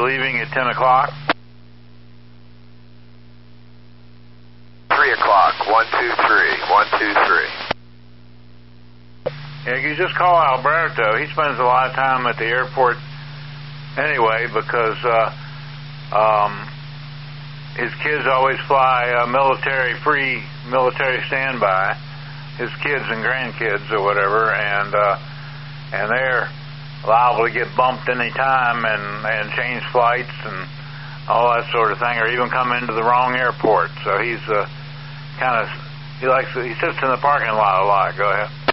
leaving at 10 o'clock? 3 o'clock, 123, 123. Yeah, you just call Alberto. He spends a lot of time at the airport anyway because his kids always fly military standby, his kids and grandkids or whatever, and they're liable to get bumped any time and change flights and all that sort of thing, or even come into the wrong airport. So he's he sits in the parking lot a lot. Go ahead.